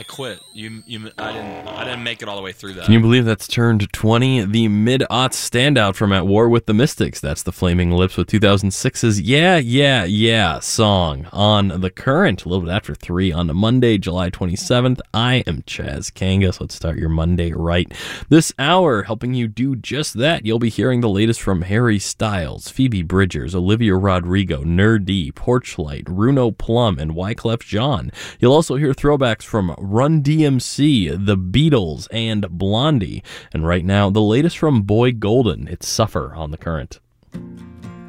quit. I didn't make it all the way through that. Can you believe that's turned 20? The mid-aughts standout from At War with the Mystics. That's the Flaming Lips with 2006's Yeah, Yeah, Yeah song on The Current. A little bit after 3 on Monday, July 27th. I am Chaz Kangas. Let's start your Monday right. This hour, helping you do just that, you'll be hearing the latest from Harry Styles, Phoebe Bridgers, Olivia Rodrigo, Nerdy, Porchlight, Runo Plum, and Wyclef Jean. You'll also hear throwbacks from Run DMC, The Beatles, and Blondie. And right now, the latest from Boy Golden. It's Suffer on The Current.